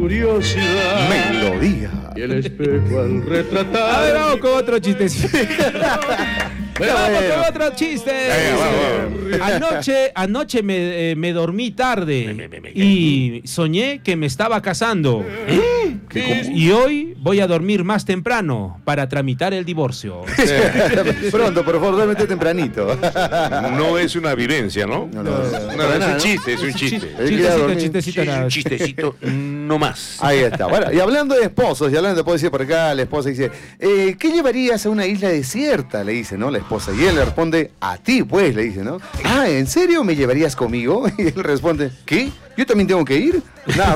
Curiosidad. Melodía. Y el espejo al retratar. A ver, vamos con otro chistecito. Vamos con otro chiste. Anoche me dormí tarde y soñé que me estaba casando. Y hoy voy a dormir más temprano para tramitar el divorcio. Pronto, por favor, duérmete tempranito. No es una vivencia, ¿no? No, Es un chiste, es un chiste. Chistecito, nada. Un chistecito, no más. Ahí está. Bueno, y hablando de esposos, y hablando de esposos, dice por acá, la esposa dice, ¿qué llevarías a una isla desierta? Le dice, ¿no? La esposa. Y él le responde, a ti, pues, le dice, ¿no? Ah, ¿en serio me llevarías conmigo? Y él responde, ¿qué? ¿Yo también tengo que ir? No.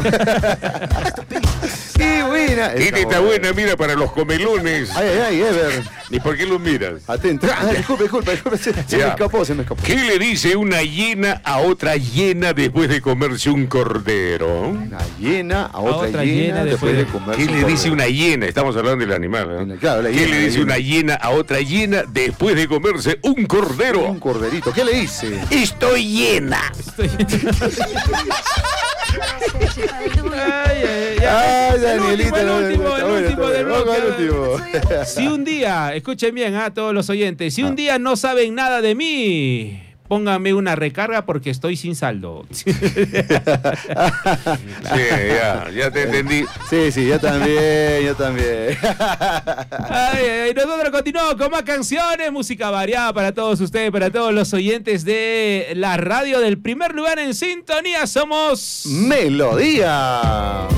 ¡Qué buena! Esta está buena, mira, para los comelones. Ay, Ever. ¿Y por qué los miras? Atento. Disculpe. Se me escapó. ¿Qué le dice una hiena a otra hiena después de comerse un cordero? Una hiena a otra hiena después de comer. ¿Qué le dice una hiena? Estamos hablando del animal, ¿no? Claro, ¿Qué le dice una hiena a otra hiena después de comerse un cordero? Un corderito. ¿Qué le dice? Estoy llena. Ay, Danielita. El último del bloque. Si un día, escuchen bien a todos los oyentes, si un día no saben nada de mí, pónganme una recarga porque estoy sin saldo. Sí, ya te entendí. Sí, yo también. Nosotros continuamos con más canciones, música variada para todos ustedes, para todos los oyentes de la radio del primer lugar en sintonía. Somos Melodía.